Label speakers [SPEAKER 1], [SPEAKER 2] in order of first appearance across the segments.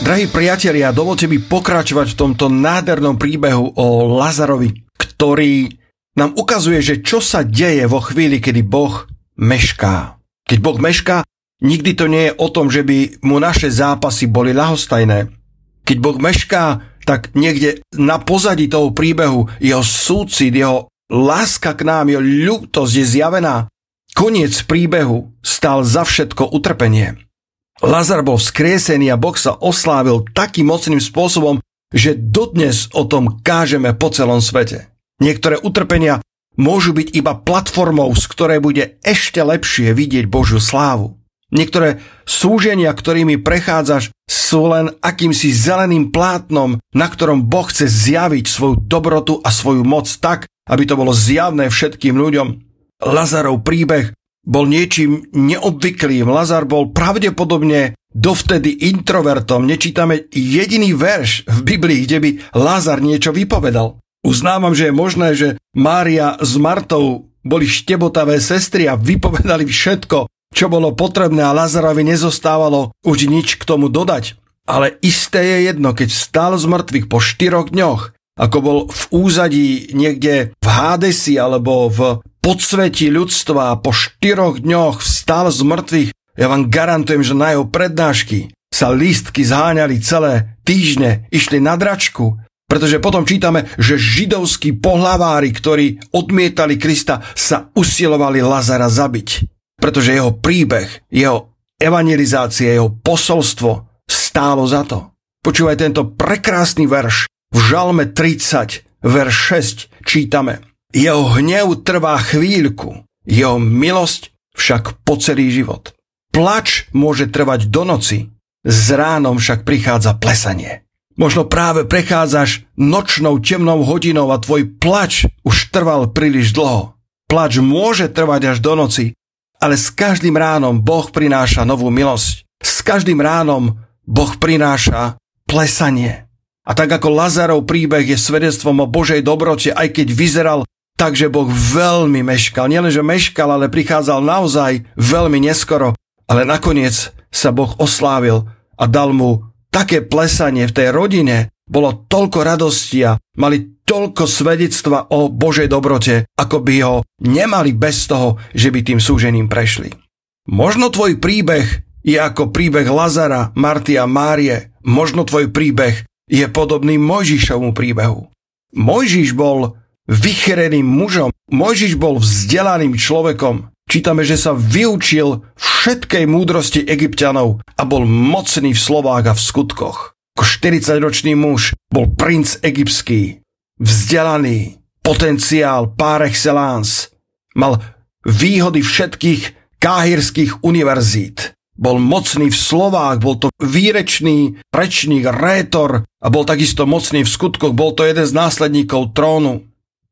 [SPEAKER 1] Drahí priatelia, dovoľte mi pokračovať v tomto nádhernom príbehu o Lazarovi, ktorý nám ukazuje, že čo sa deje vo chvíli, kedy Boh mešká. Keď Boh mešká, nikdy to nie je o tom, že by mu naše zápasy boli ľahostajné. Keď Boh mešká, tak niekde na pozadí toho príbehu jeho súcit, jeho láska k nám, jeho ľútosť je zjavená. Koniec príbehu stál za všetko utrpenie. Lazar bol vzkriesený a Boh sa oslávil takým mocným spôsobom, že dodnes o tom kážeme po celom svete. Niektoré utrpenia môžu byť iba platformou, z ktorej bude ešte lepšie vidieť Božiu slávu. Niektoré súženia, ktorými prechádzaš, sú len akýmsi zeleným plátnom, na ktorom Boh chce zjaviť svoju dobrotu a svoju moc tak, aby to bolo zjavné všetkým ľuďom. Lazarov príbeh bol niečím neobvyklým. Lazar bol pravdepodobne dovtedy introvertom. Nečítame jediný verš v Biblii, kde by Lazar niečo vypovedal. Uznávam, že je možné, že Mária s Martou boli štebotavé sestry a vypovedali všetko, čo bolo potrebné a Lazarovi nezostávalo už nič k tomu dodať. Ale isté je jedno, keď vstal z mŕtvych po 4 dňoch, ako bol v úzadí niekde v Hádesi alebo v podsvetí ľudstva a po 4 dňoch vstal z mŕtvych, ja vám garantujem, že na jeho prednášky sa lístky zháňali celé týždne, išli na dračku, pretože potom čítame, že židovskí pohlavári, ktorí odmietali Krista, sa usilovali Lazara zabiť, pretože jeho príbeh, jeho evangelizácia, jeho posolstvo stálo za to. Počúvaj tento prekrásny verš. V Žalme 30, verš 6 čítame: Jeho hnev trvá chvíľku, jeho milosť však po celý život. Plač môže trvať do noci, s ránom však prichádza plesanie. Možno práve prechádzaš nočnou temnou hodinou a tvoj plač už trval príliš dlho. Plač môže trvať až do noci, ale s každým ránom Boh prináša novú milosť. S každým ránom Boh prináša plesanie. A tak ako Lazarov príbeh je svedectvom o Božej dobrote, aj keď vyzeral tak, že Boh veľmi meškal. Nielenže meškal, ale prichádzal naozaj veľmi neskoro. Ale nakoniec sa Boh oslávil a dal mu také plesanie v tej rodine. Bolo toľko radosti a mali toľko svedectva o Božej dobrote, ako by ho nemali bez toho, že by tým súžením prešli. Možno tvoj príbeh je ako príbeh Lazara, Marty a Márie. Možno tvoj príbeh je podobný Mojžišovmu príbehu. Mojžiš bol vychereným mužom, Mojžiš bol vzdelaným človekom. Čítame, že sa vyučil všetkej múdrosti Egypťanov a bol mocný v slovách a v skutkoch. Ako 40-ročný muž bol princ egyptský, vzdelaný, potenciál par excellence, mal výhody všetkých káhirských univerzít. Bol mocný v slovách, bol to výrečný rečník, rétor a bol takisto mocný v skutkoch, bol to jeden z následníkov trónu.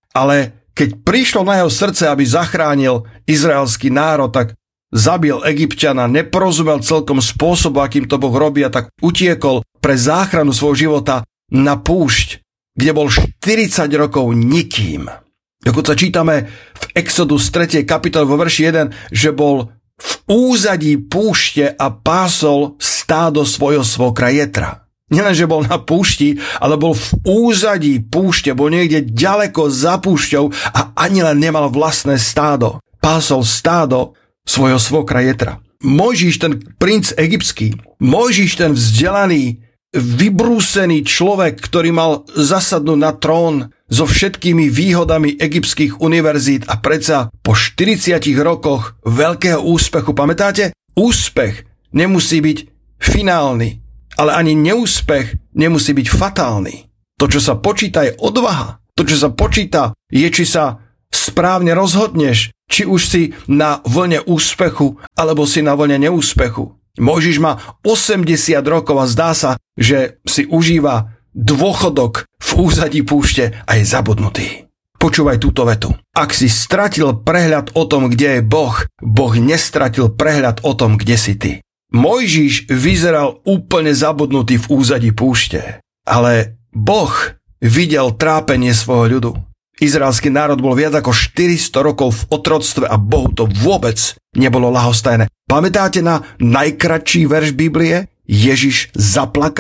[SPEAKER 1] Ale keď prišlo na jeho srdce, aby zachránil izraelský národ, tak zabil Egypťana, neporozumel celkom spôsobu, akým to Boh robí, a tak utiekol pre záchranu svojho života na púšť, kde bol 40 rokov nikým. Dokonca čítame v Exodus 3. kapitole vo verši 1, že bol v úzadí púšte a pásol stádo svojho svokra Jetra. Nielenže bol na púšti, ale bol v úzadí púšte, bol niekde ďaleko za púšťou a ani len nemal vlastné stádo. Pásol stádo svojho svokra Jetra. Mojžiš, ten princ egyptský, Mojžiš, ten vzdelaný, vybrúsený človek, ktorý mal zasadnúť na trón so všetkými výhodami egyptských univerzít a predsa po 40 rokoch veľkého úspechu. Pamätáte? Úspech nemusí byť finálny, ale ani neúspech nemusí byť fatálny. To, čo sa počíta, je odvaha. To, čo sa počíta, je, či sa správne rozhodneš, či už si na vlne úspechu, alebo si na vlne neúspechu. Mojžiš má 80 rokov a zdá sa, že si užíva dôchodok v úzadí púšte a je zabudnutý. Počúvaj túto vetu. Ak si stratil prehľad o tom, kde je Boh, Boh nestratil prehľad o tom, kde si ty. Mojžiš vyzeral úplne zabudnutý v úzadí púšte, ale Boh videl trápenie svojho ľudu. Izraelský národ bol viac ako 400 rokov v otroctve a Bohu to vôbec nebolo ľahostajné. Pamätáte na najkratší verš Biblie? Ježiš zaplakal.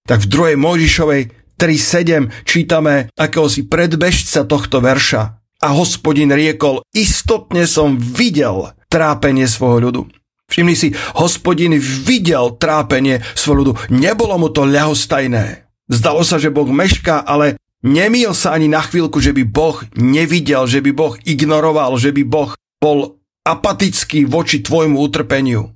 [SPEAKER 1] tak v 2. Mojžišovej 3.7 čítame akéhosi predbežca tohto verša. A Hospodin riekol, istotne som videl trápenie svojho ľudu. Všimni si, Hospodin videl trápenie svojho ľudu. Nebolo mu to ľahostajné. Zdalo sa, že Boh mešká, ale nemýl sa ani na chvíľku, že by Boh nevidel, že by Boh ignoroval, že by Boh bol apatický voči tvojmu utrpeniu.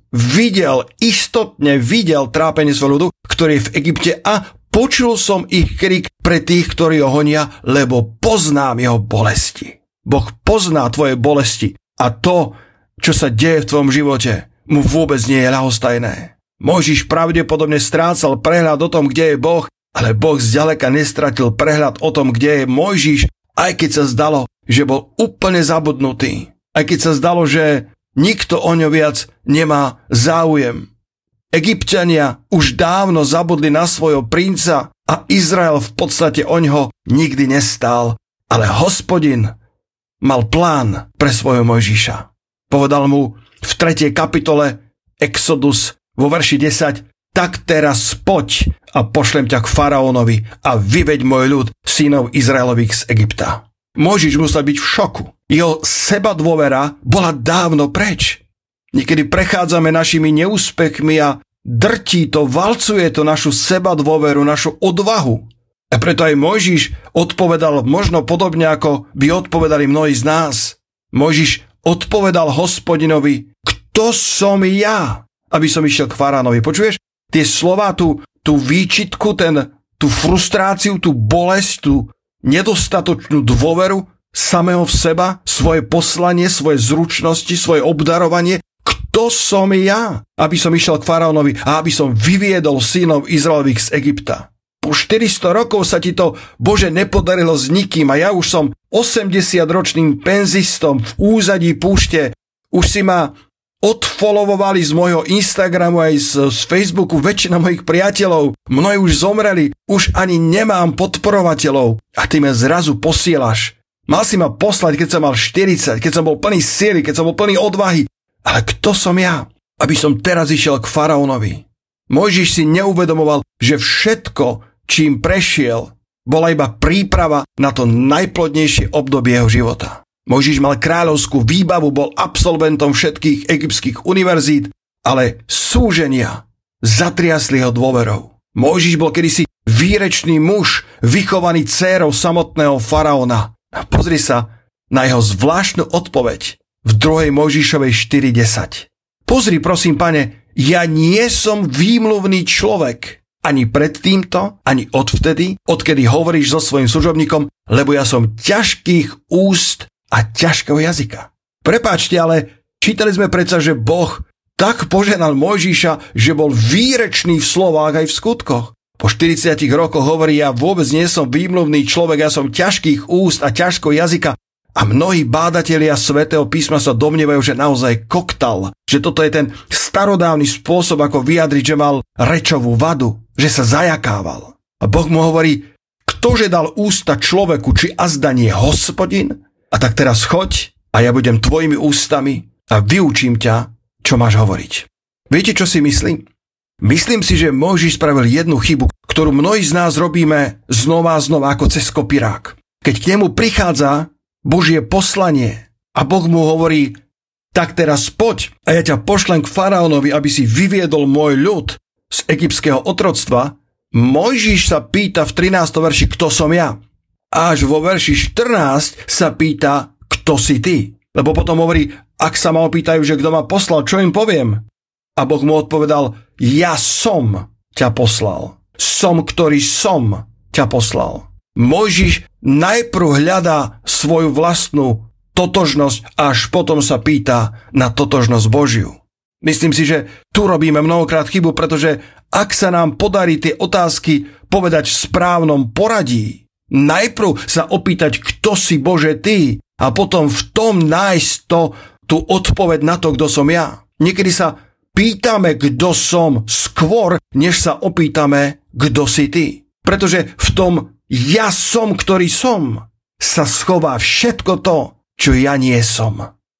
[SPEAKER 1] Istotne videl trápenie svojho ľudu, ktorý je v Egypte a počul som ich krik pre tých, ktorí ho honia, lebo poznám jeho bolesti. Boh pozná tvoje bolesti a to, čo sa deje v tvojom živote, mu vôbec nie je ľahostajné. Mojžiš pravdepodobne strácal prehľad o tom, kde je Boh, ale Boh zďaleka nestratil prehľad o tom, kde je Mojžiš, aj keď sa zdalo, že bol úplne zabudnutý. Aj keď sa zdalo, že nikto o ňo viac nemá záujem. Egypťania už dávno zabudli na svojho princa a Izrael v podstate o ňoho nikdy nestál. Ale Hospodin mal plán pre svojho Mojžiša. Povedal mu v 3. kapitole Exodus vo verši 10: tak teraz poď a pošlem ťa k faraónovi a vyveď môj ľud, synov Izraelových z Egypta. Mojžiš musel byť v šoku. Jeho sebadôvera bola dávno preč. Niekedy prechádzame našimi neúspechmi a drtí to, valcuje to našu sebadôveru, našu odvahu. A preto aj Mojžiš odpovedal možno podobne, ako by odpovedali mnohí z nás. Mojžiš odpovedal Hospodinovi, kto som ja, aby som išiel k faraónovi. Počuješ? Tie slová, tú výčitku, tú frustráciu, tú bolesť, tú nedostatočnú dôveru samého v seba, svoje poslanie, svoje zručnosti, svoje obdarovanie. Kto som ja, aby som išiel k faraónovi a aby som vyviedol synov Izraelových z Egypta? Po 400 rokov sa ti to, Bože, nepodarilo s nikým a ja už som 80-ročným penzistom v úzadí púšte. Už si ma odfollowovali z môjho Instagramu aj z Facebooku väčšina mojich priateľov. Mnohí už zomreli, už ani nemám podporovateľov. A ty ma zrazu posielaš. Mal si ma poslať, keď som mal 40, keď som bol plný síly, keď som bol plný odvahy. Ale kto som ja, aby som teraz išiel k faraónovi? Mojžiš si neuvedomoval, že všetko, čím prešiel, bola iba príprava na to najplodnejšie obdobie jeho života. Mojžiš mal kráľovskú výbavu, bol absolventom všetkých egyptských univerzít, ale súženia zatriasli ho dôverou. Mojžiš bol kedysi výrečný muž, vychovaný dcérou samotného faraóna. A pozri sa na jeho zvláštnu odpoveď v 2. Mojžišovej 4.10. Pozri, prosím, pane, ja nie som výmluvný človek. Ani pred týmto, ani odvtedy, odkedy hovoríš so svojím služobníkom, lebo ja som ťažkých úst a ťažkého jazyka. Prepáčte, ale čítali sme predsa, že Boh tak požehnal Mojžiša, že bol výrečný v slovách aj v skutkoch. Po 40 rokoch hovorí, ja vôbec nie som výmluvný človek, ja som ťažkých úst a ťažkého jazyka. A mnohí bádatelia svätého písma sa domnievajú, že naozaj koktal, že toto je ten starodávny spôsob, ako vyjadriť, že mal rečovú vadu, že sa zajakával. A Boh mu hovorí, ktože dal ústa človeku, či azda nie Hospodin? A tak teraz choď a ja budem tvojimi ústami a vyučím ťa, čo máš hovoriť. Viete, čo si myslím? Myslím si, že Mojžiš spravil jednu chybu, ktorú mnohí z nás robíme znova a znova ako cez kopírák. Keď k nemu prichádza Božie poslanie a Boh mu hovorí, tak teraz poď a ja ťa pošlem k faraónovi, aby si vyviedol môj ľud z egyptského otroctva, Mojžiš sa pýta v 13. verši, kto som ja. Až vo verši 14 sa pýta, kto si ty. Lebo potom hovorí, ak sa ma opýtajú, že kto ma poslal, čo im poviem? A Boh mu odpovedal, ja som ťa poslal. Som, ktorý som ťa poslal. Mojžiš najprv hľadá svoju vlastnú totožnosť, až potom sa pýta na totožnosť Božiu. Myslím si, že tu robíme mnohokrát chybu, pretože ak sa nám podarí tie otázky povedať v správnom poradí, najprv sa opýtať, kto si Bože ty, a potom v tom nájsť tú odpoveď na to, kto som ja. Niekedy sa pýtame, kto som, skôr, než sa opýtame, kto si ty. Pretože v tom ja som, ktorý som, sa schová všetko to, čo ja nie som.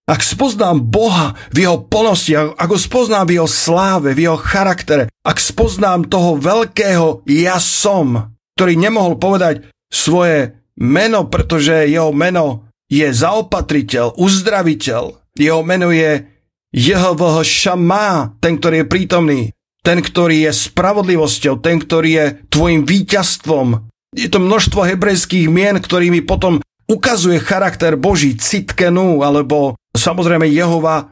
[SPEAKER 1] ak spoznám Boha v jeho plnosti, ak ho spoznám v jeho sláve, v jeho charaktere, ak spoznám toho veľkého ja som, ktorý nemohol povedať svoje meno, pretože jeho meno je zaopatriteľ, uzdraviteľ, jeho meno je Jehovah Šamá, ten, ktorý je prítomný, ten, ktorý je spravodlivosťou, ten, ktorý je tvojim víťazstvom. Je to množstvo hebrejských mien, ktorými potom ukazuje charakter Boží, Citkenu, alebo samozrejme Jehovah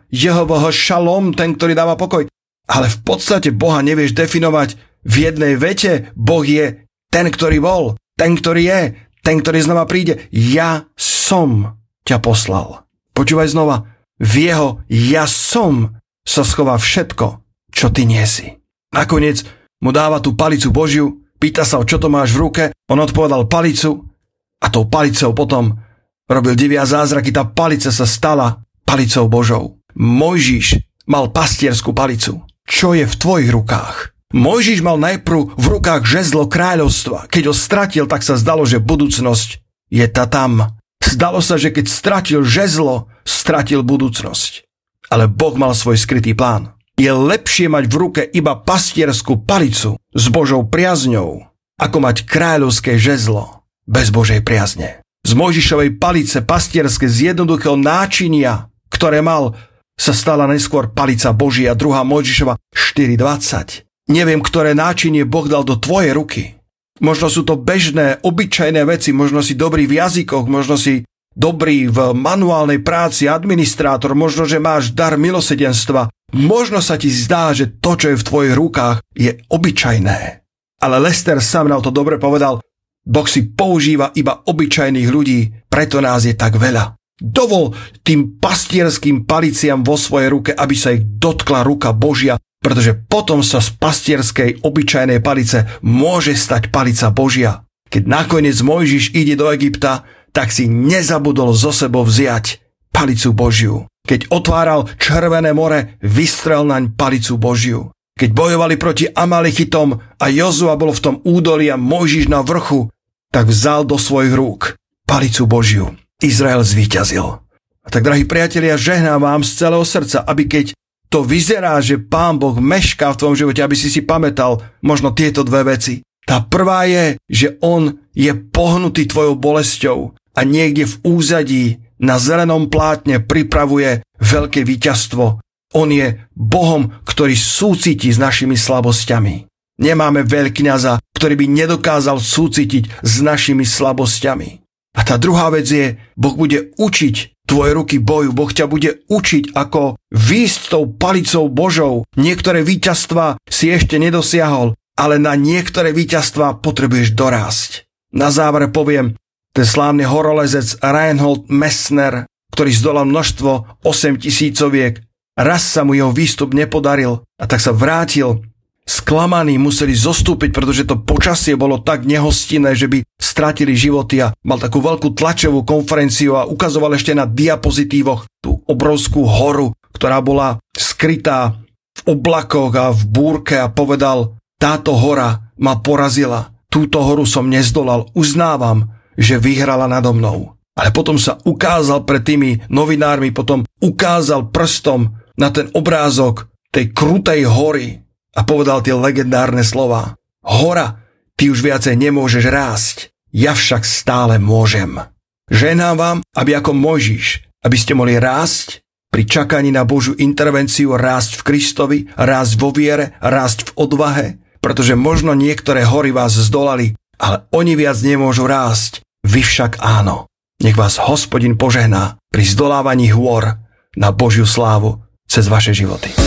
[SPEAKER 1] Šalom, ten, ktorý dáva pokoj. Ale v podstate Boha nevieš definovať v jednej vete. Boh je ten, ktorý bol, ten, ktorý je, ten, ktorý znova príde. Ja som ťa poslal. Počúvaj znova. V jeho ja som sa schová všetko, čo ty nie si. Nakoniec mu dáva tú palicu Božiu, pýta sa, čo to máš v ruke, on odpovedal palicu a tou palicou potom robil divia zázraky, tá palica sa stala palicou Božou. Mojžiš mal pastierskú palicu. Čo je v tvojich rukách? Mojžiš mal najprv v rukách žezlo kráľovstva. Keď ho stratil, tak sa zdalo, že budúcnosť je tam. Zdalo sa, že keď stratil žezlo, stratil budúcnosť. Ale Boh mal svoj skrytý plán. Je lepšie mať v ruke iba pastierskú palicu s Božou priazňou, ako mať kráľovské žezlo bez Božej priazne. Z Mojžišovej palice pastierské z jednoduchého náčinia, ktoré mal, sa stala neskôr palica Božia, 2. Mojžišova 4.20. Neviem, ktoré náčinie Boh dal do tvojej ruky. Možno sú to bežné, obyčajné veci, možno si dobrý v jazykoch, možno si dobrý v manuálnej práci, administrátor, možno, že máš dar milosrdenstva. Možno sa ti zdá, že to, čo je v tvojich rukách, je obyčajné. Ale Lester Sumrall to dobre povedal, Boh si používa iba obyčajných ľudí, preto nás je tak veľa. Dovol tým pastierským paliciam vo svojej ruke, aby sa ich dotkla ruka Božia, pretože potom sa z pastierskej obyčajnej palice môže stať palica Božia. Keď nakoniec Mojžiš ide do Egypta, tak si nezabudol zo sebou vziať palicu Božiu. Keď otváral Červené more, vystrel naň palicu Božiu. Keď bojovali proti Amalechitom a Jozua bol v tom údolí a Mojžiš na vrchu, tak vzal do svojich rúk palicu Božiu. Izrael zvíťazil. A tak, drahí priatelia, žehnám vám z celého srdca, aby keď to vyzerá, že Pán Boh mešká v tvojom živote, aby si pamätal možno tieto dve veci. Tá prvá je, že on je pohnutý tvojou bolesťou a niekde v úzadí na zelenom plátne pripravuje veľké víťazstvo. On je Bohom, ktorý súciti s našimi slabosťami. Nemáme veľkňaza, ktorý by nedokázal súcitiť s našimi slabosťami. A tá druhá vec je, Boh bude učiť tvoje ruky boju. Boh ťa bude učiť, ako výjsť tou palicou Božou. Niektoré víťazstvá si ešte nedosiahol, ale na niektoré víťazstvá potrebuješ dorásť. Na záver poviem, ten slávny horolezec Reinhold Messner, ktorý zdolal množstvo 8000-oviek, raz sa mu jeho výstup nepodaril a tak sa vrátil. Sklamaní museli zostúpiť, pretože to počasie bolo tak nehostinné, že by stratili životy a mal takú veľkú tlačovú konferenciu a ukazoval ešte na diapozitívoch tú obrovskú horu, ktorá bola skrytá v oblakoch a v búrke a povedal, táto hora ma porazila, túto horu som nezdolal, uznávam, že vyhrala nado mnou. Ale potom sa ukázal pred tými novinármi, potom ukázal prstom na ten obrázok tej krutej hory a povedal tie legendárne slová. Hora, ty už viacej nemôžeš rásť, ja však stále môžem. Ženám vám, aby ako Mojžiš, aby ste mohli rásť pri čakaní na Božiu intervenciu, rásť v Kristovi, rásť vo viere, rásť v odvahe, pretože možno niektoré hory vás zdolali, ale oni viac nemôžu rásť. Vy však áno. Nech vás Hospodin požehná pri zdolávaní hôr na Božiu slávu cez vaše životy.